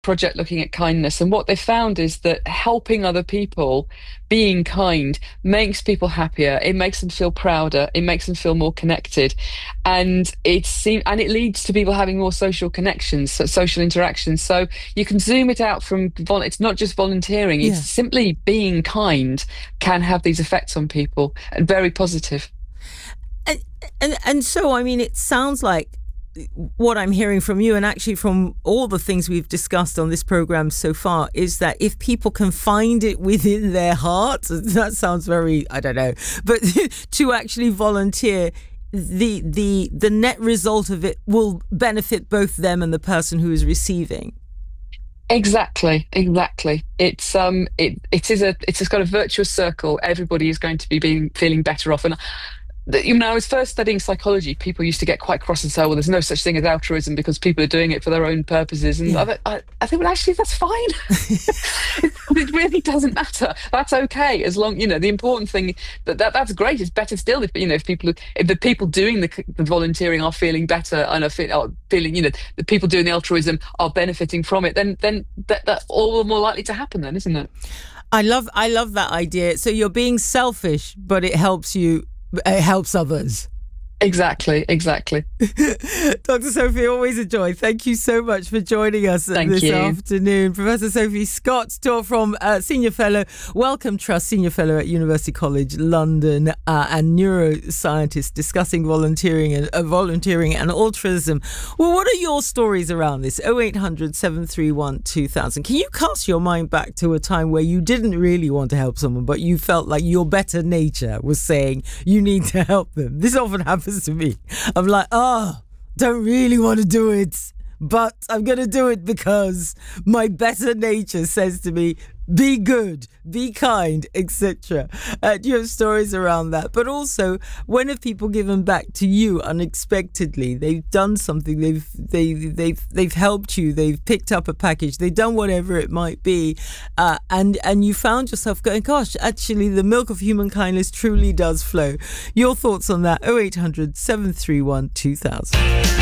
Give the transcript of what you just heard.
project looking at kindness, and what they found is that helping other people, being kind, makes people happier. It makes them feel prouder. It makes them feel more connected, and it leads to people having more social connections, social interactions. So you can zoom it out from it's not just volunteering; it's Yeah. simply being kind can have these effects on people, and very positive. And, and so, I mean, it sounds like what I'm hearing from you, and actually from all the things we've discussed on this program so far, is that if people can find it within their heart, that sounds very, I don't know, but to actually volunteer, the net result of it will benefit both them and the person who is receiving. Exactly, exactly. It's just got a virtuous circle. Everybody is going to be feeling better off. And when I was first studying psychology, people used to get quite cross and say, "Well, there's no such thing as altruism because people are doing it for their own purposes." And Yeah. I think, well, actually, that's fine. It really doesn't matter. That's okay as long, the important thing that's great. It's better still if the people doing the volunteering are feeling better and are feeling, the people doing the altruism are benefiting from it. Then that's all the more likely to happen. Then, isn't it? I love that idea. So you're being selfish, but it helps you. It helps others. Exactly, exactly. Dr. Sophie, always a joy. Thank you so much for joining us this afternoon. Professor Sophie Scott, from Senior Fellow, Wellcome Trust Senior Fellow at University College London, and neuroscientist, discussing volunteering and altruism. Well, what are your stories around this? 0800 731 2000. Can you cast your mind back to a time where you didn't really want to help someone, but you felt like your better nature was saying you need to help them? This often happens to me. I'm like, don't really want to do it, but I'm going to do it because my better nature says to me, be good, be kind, etc. Do you have stories around that? But also, when have people given back to you unexpectedly? They've done something. They've helped you. They've picked up a package. They've done whatever it might be, and you found yourself going, "Gosh, actually, the milk of human kindness truly does flow." Your thoughts on that? 0800 731 2000.